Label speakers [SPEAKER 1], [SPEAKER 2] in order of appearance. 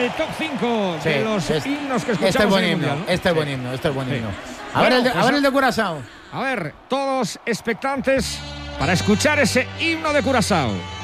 [SPEAKER 1] el top 5 de los himnos que escuchamos
[SPEAKER 2] este es buen
[SPEAKER 1] en el
[SPEAKER 2] himno,
[SPEAKER 1] Mundial, ¿no?
[SPEAKER 2] este es buen himno, este es buen himno. A
[SPEAKER 1] Bueno,
[SPEAKER 2] ver el de Curazao.
[SPEAKER 1] A ver, todos expectantes para escuchar ese himno de Curazao.